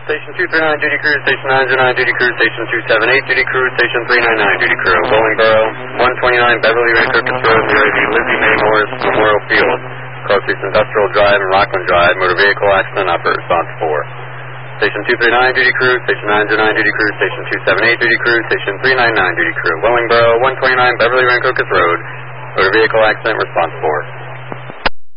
Station 239, duty crew, Station 909, duty crew, Station 278, duty crew, Station 399, duty crew, Willingboro, 129 Beverly Ray Kirkus Road, near the Lizzie May Morris Memorial Field, Crossroads Industrial Drive and Rockland Drive, motor vehicle accident, operator response 4. Station 239, duty crew, Station 909, duty crew, Station 278, duty crew, Station 399, duty crew, Willingboro, 129 Beverly Ray Kirkus Road, motor vehicle accident, response 4.